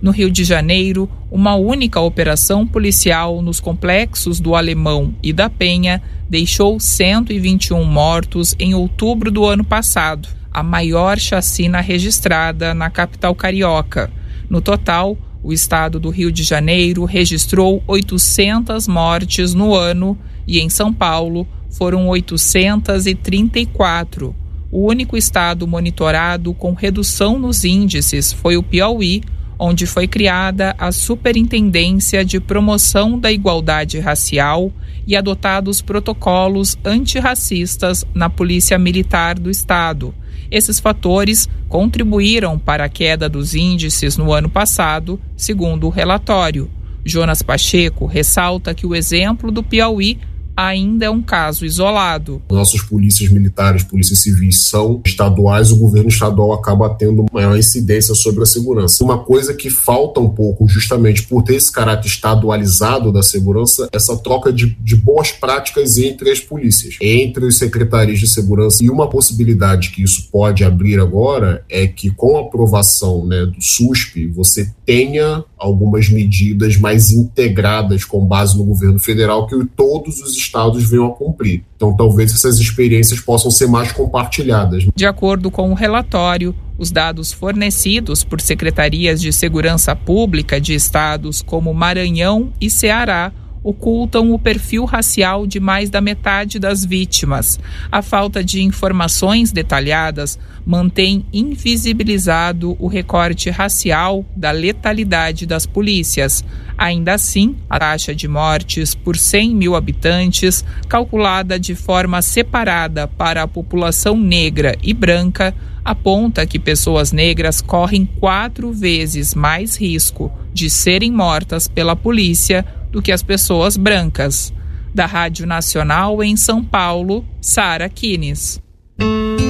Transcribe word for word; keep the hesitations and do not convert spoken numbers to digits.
No Rio de Janeiro, uma única operação policial nos complexos do Alemão e da Penha deixou cento e vinte e um mortos em outubro do ano passado, a maior chacina registrada na capital carioca. No total, o estado do Rio de Janeiro registrou oitocentas mortes no ano e em São Paulo foram oitocentas e trinta e quatro. O único estado monitorado com redução nos índices foi o Piauí, onde foi criada a Superintendência de Promoção da Igualdade Racial e adotados protocolos antirracistas na Polícia Militar do Estado. Esses fatores contribuíram para a queda dos índices no ano passado, segundo o relatório. Jonas Pacheco ressalta que o exemplo do Piauí ainda é um caso isolado. Nossas polícias militares, polícias civis são estaduais, o governo estadual acaba tendo maior incidência sobre a segurança. Uma coisa que falta um pouco, justamente por ter esse caráter estadualizado da segurança, essa troca de, de boas práticas entre as polícias, entre os secretarias de segurança. E uma possibilidade que isso pode abrir agora é que, com a aprovação, né, do S U S P, você tenha algumas medidas mais integradas com base no governo federal que todos os estados venham a cumprir. Então, talvez essas experiências possam ser mais compartilhadas. De acordo com o relatório, os dados fornecidos por secretarias de segurança pública de estados como Maranhão e Ceará ocultam o perfil racial de mais da metade das vítimas. A falta de informações detalhadas mantém invisibilizado o recorte racial da letalidade das polícias. Ainda assim, a taxa de mortes por cem mil habitantes, calculada de forma separada para a população negra e branca, aponta que pessoas negras correm quatro vezes mais risco de serem mortas pela polícia do que as pessoas brancas. Da Rádio Nacional em São Paulo, Sara Kines.